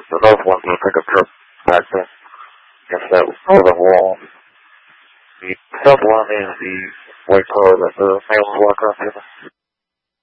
The north one's a pickup truck back there. Guess that was for the wall. The south one is the white car that the male was walking up to.